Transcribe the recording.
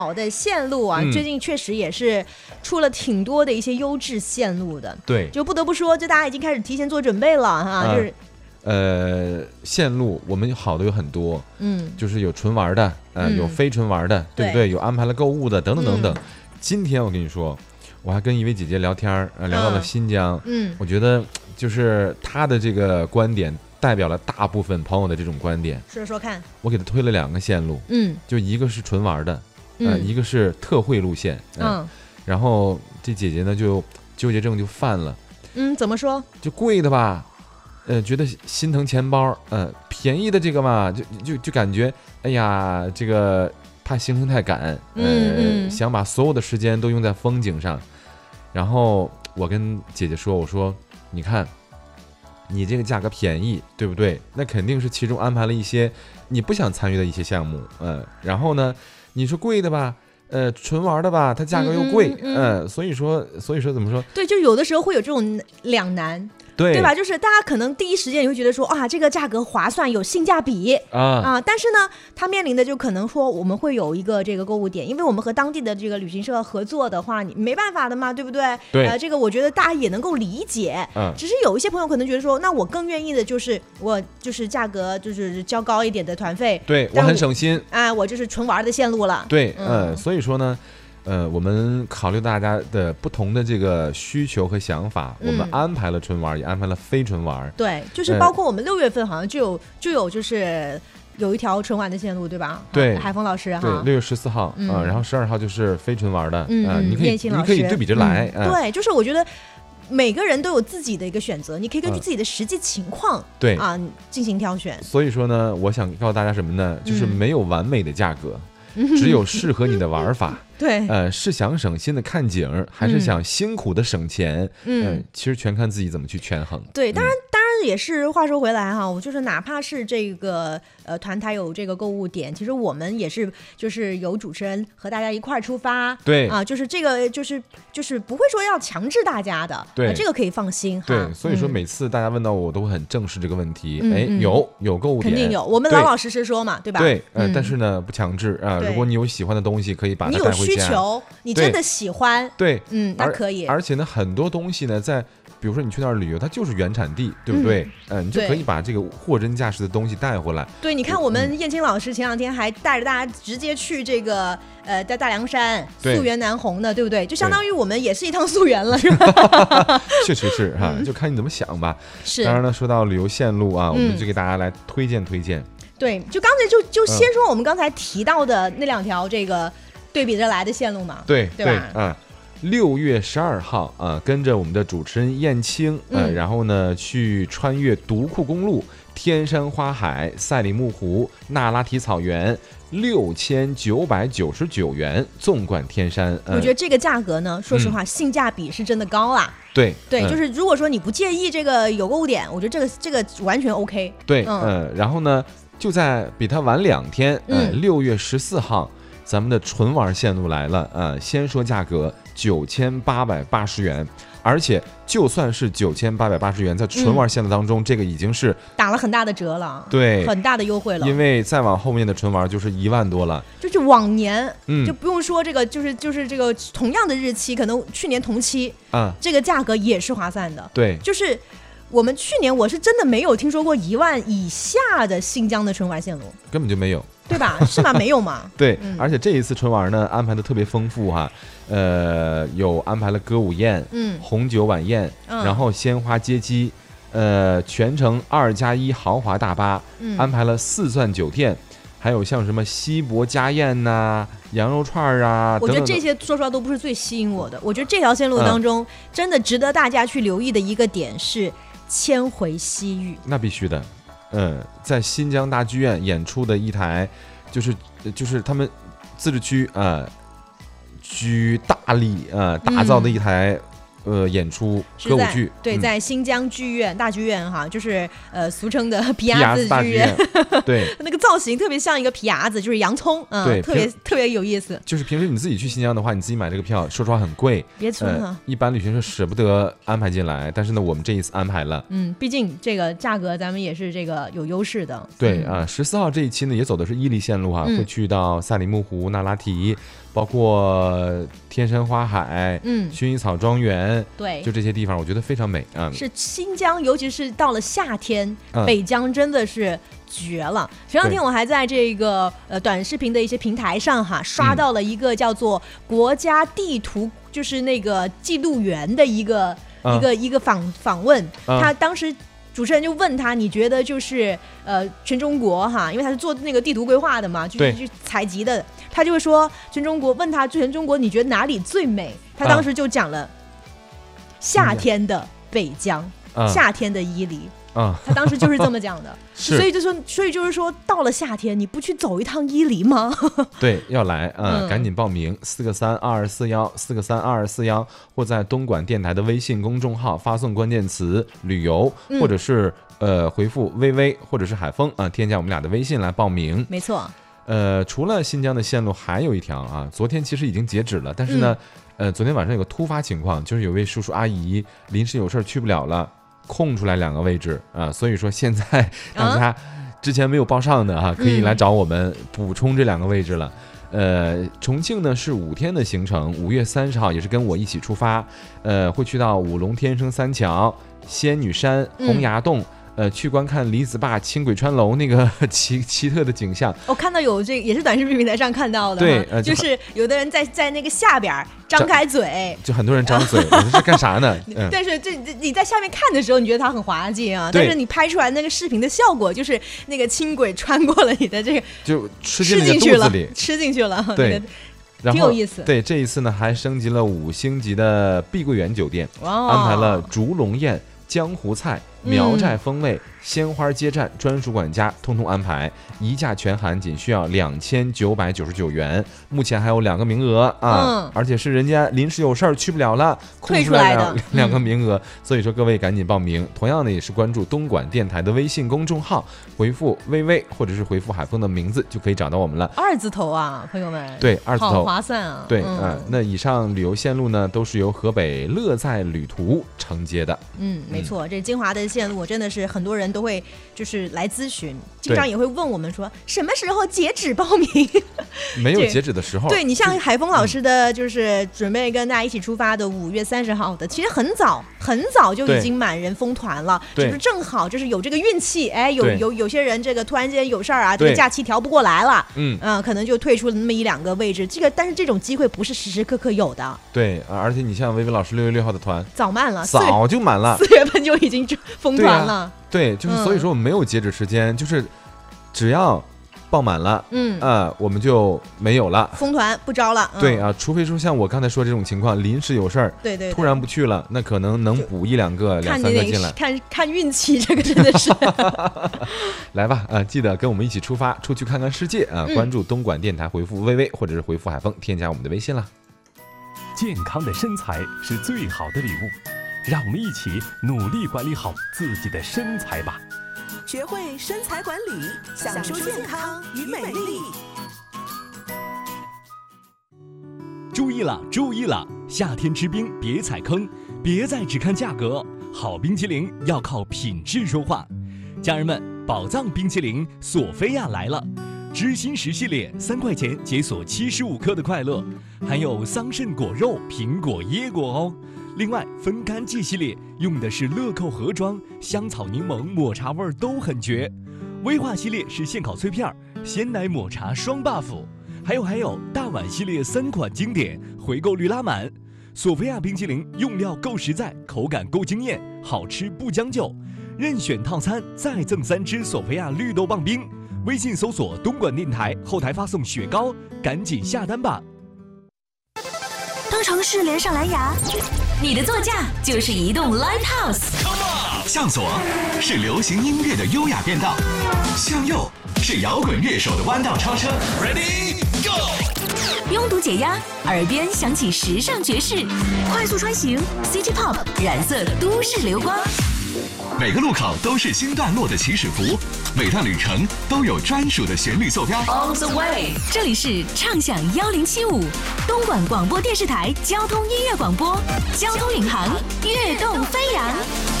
好的线路啊，最近确实也是出了挺多的一些优质线路的。 对， 就不得不说，就大家已经开始提前做准备了哈，就是线路我们好的有很多，就是有纯玩的，有非纯玩的，对不对？有安排了购物的，等等等等。今天我跟你说，我还跟一位姐姐聊天，聊到了新疆，我觉得就是她的这个观点代表了大部分朋友的这种观点。 说说看， 我给她推了2个线路，就一个是纯玩的。一个是特惠路线，然后这姐姐呢就纠结症就犯了， 怎么说？就贵的吧，觉得心疼钱包，便宜的这个嘛，就感觉，哎呀，这个怕行程太赶，想把所有的时间都用在风景上。然后我跟姐姐说，我说，你看，你这个价格便宜，对不对？那肯定是其中安排了一些你不想参与的一些项目，然后呢？你说贵的吧，纯玩的吧，它价格又贵，所以说怎么说？ 对，就有的时候会有这种两难，对吧？就是大家可能第一时间也会觉得说啊，这个价格划算，有性价比但是呢，它面临的就可能说我们会有一个这个购物点，因为我们和当地的这个旅行社合作的话，你没办法的嘛，对不对？ 对， 这个我觉得大家也能够理解，只是有一些朋友可能觉得说，那我更愿意的就是我就是价格就是交高一点的团费， 对我很省心我就是纯玩的线路了， 对，所以说呢。我们考虑大家的不同的这个需求和想法，我们安排了纯玩，也安排了非纯玩。 对，就是包括我们6月份好像就有就是有一条纯玩的线路，对吧？ 对， 海峰老师对，6月14号然后12号就是非纯玩的，你可以对比着来。 对，就是我觉得每个人都有自己的一个选择，你可以根据自己的实际情况对进行挑选。 所以说呢，我想告诉大家什么呢？就是没有完美的价格。只有适合你的玩法， 对， 是想省心的看景，还是想辛苦的省钱？其实全看自己怎么去权衡。 对，当然也是。话说回来哈，我就是哪怕是这个团台有这个购物点，其实我们也是就是有主持人和大家一块儿出发， 对就是这个就是不会说要强制大家的， 对， 这个可以放心哈。 对，所以说每次大家问到我都会很正视这个问题。有购物点， 肯定有，我们老实实说嘛，对吧？ 对，但是呢不强制如果你有喜欢的东西，可以把它带回家。 你有需求，你真的喜欢， 对， 那可以。 而且呢，很多东西呢，在比如说你去那儿旅游，它就是原产地，对不对？你就可以把这个货真价实的东西带回来。 对，你看我们燕青老师前2天还带着大家直接去这个在大凉山溯源南红的，对不对？就相当于我们也是一趟溯源了，是吧？ 确实是哈，就看你怎么想吧。 是。 当然呢，说到旅游线路我们就给大家来推荐。 对，就刚才就先说我们刚才提到的那2条这个对比着来的线路嘛， 对吧 ？6月12号跟着我们的主持人燕青然后呢去穿越独库公路、天山花海、赛里木湖、那拉提草原，6999元纵贯天山。 我觉得这个价格呢，说实话性价比是真的高啦。 对， 就是如果说你不介意这个有购物点，我觉得这个完全 OK。 对，然后呢就在比它晚2天，6月14号。咱们的纯玩线路来了先说价格，9880元，而且就算是9880元，在纯玩线路当中，这个已经是打了很大的折了， 对， 很大的优惠了。 因为再往后面的纯玩就是1万多了， 就是往年就不用说这个，就是这个同样的日期，可能去年同期这个价格也是划算的。 对， 就是我们去年我是真的没有听说过1万以下的新疆的纯玩线路， 根本就没有。 对吧？是吗？没有吗？ 对，而且这一次纯玩呢，安排的特别丰富哈，有安排了歌舞宴，红酒晚宴，然后鲜花接机，全程2+1豪华大巴，安排了4钻酒店，还有像什么锡箔家宴呐、羊肉串我觉得这些说实话都不是最吸引我的。我觉得这条线路当中，真的值得大家去留意的一个点是千回西域。 那必须的。在新疆大剧院演出的一台，就是他们自治区举大力打造的一台演出歌舞剧， 对，在新疆剧院大剧院哈，就是俗称的皮伢子剧院， 对， 那个造型特别像一个皮伢子，就是洋葱， 对， 特别有意思。 就是平时你自己去新疆的话，你自己买这个票，说实话很贵， 别存了， 一般旅行社舍不得安排进来，但是呢，我们这一次安排了， 毕竟这个价格咱们也是这个有优势的。 对啊，14号这一期呢也走的是伊犁线路啊，会去到赛里木湖、那拉提。包括天山花海，薰衣草庄园， 对， 就这些地方，我觉得非常美啊。 是新疆，尤其是到了夏天，北疆真的是绝了。前两天我还在这个短视频的一些平台上哈，刷到了一个叫做国家地图，就是那个记录员的一个访问，他当时。主持人就问他，你觉得就是全中国哈，因为他是做那个地图规划的嘛，就是去采集的，他就会说全中国，问他全中国你觉得哪里最美？他当时就讲了夏天的北疆，夏天的伊犁。他当时就是这么讲的，所以就是说，到了夏天，你不去走一趟伊犁吗？ 对，要来赶紧报名，4个32241，4个32241，或在东莞电台的微信公众号发送关键词旅游，或者是回复微微或者是海风添加我们俩的微信来报名。 没错。 除了新疆的线路，还有一条啊，昨天其实已经截止了，但是呢，昨天晚上有个突发情况，就是有位叔叔阿姨临时有事去不了了。空出来2个位置所以说现在大家之前没有报上的可以来找我们补充这2个位置了。重庆呢是5天的行程，5月30号也是跟我一起出发，会去到五龙天生三桥、仙女山、洪崖洞。去观看李子坝轻轨穿楼那个奇特的景象。 我看到有这个也是短视频平台上看到的， 对， 就是有的人在那个下边张开嘴， 就很多人张嘴，我说是干啥呢？ 但是你在下面看的时候，你觉得它很滑稽啊，但是你拍出来那个视频的效果，就是那个轻轨穿过了你的这个， 就吃进去了， 吃进去了， 对。 挺有意思。 对，这一次呢还升级了5星级的碧桂园酒店，安排了烛龙宴、江湖菜、苗寨风味、鲜花接站、专属管家，通通安排，一价全含，仅需要2999元。目前还有2个名额而且是人家临时有事儿去不了了， 退出来的 2个名额，所以说各位赶紧报名。同样呢，也是关注东莞电台的微信公众号，回复微微或者是回复海峰的名字就可以找到我们了。 2字头啊，朋友们， 对，2字头， 好划算啊。 对那以上旅游线路呢，都是由河北乐在旅途承接的。 没错，这精华的线路真的是很多人都会就是来咨询，经常也会问我们说什么时候截止报名？ 没有截止的时候。 对，你像海峰老师的就是准备跟大家一起出发的5月30号的，其实很早就已经满人封团了，就是正好就是有这个运气，有些人这个突然间有事儿啊，这个假期调不过来了，可能就退出了那么1-2个位置。但是这种机会不是时时刻刻有的。 对，而且你像薇薇老师6月6号的团早满了， 早就满了 ，4月份就已经封团了。 对，就是所以说我们没有截止时间，就是只要报满了，我们就没有了， 封团不招了。 对啊，除非说像我刚才说这种情况，临时有事儿， 对， 突然不去了，那可能能补1-2个、2-3个进来。 看运气，这个真的是。 来吧，记得跟我们一起出发，出去看看世界啊！关注东莞电台，回复微微或者是回复海峰，添加我们的微信了。 健康的身材是最好的礼物，让我们一起努力管理好自己的身材吧。 学会身材管理，享受健康与美丽。 注意了，注意了！夏天吃冰别踩坑，别再只看价格，好冰淇淋要靠品质说话。家人们，宝藏冰淇淋索菲亚来了！知心10系列3块钱解锁75克的快乐，含有桑葚果肉、苹果、椰果哦。另外，分干季系列用的是乐扣盒装，香草、柠檬、抹茶味都很绝。威化系列是现烤脆片，鲜奶抹茶双 buff。还有大碗系列3款经典，回购率拉满。索菲亚冰淇淋用料够实在，口感够惊艳，好吃不将就。任选套餐再赠3支索菲亚绿豆棒冰。微信搜索东莞电台，后台发送雪糕，赶紧下单吧。 当城市连上蓝牙，你的座驾就是移动 Live House。 向左是流行音乐的优雅变道，向右是摇滚乐手的弯道超车。Ready go！ 拥堵解压，耳边响起时尚爵士，快速穿行 City Pop 染色都市流光。 每个路口都是新段落的起始符，每段旅程都有专属的旋律坐标。 On the way， 这里是畅享1075，东莞广播电视台交通音乐广播，交通领航，跃动飞扬。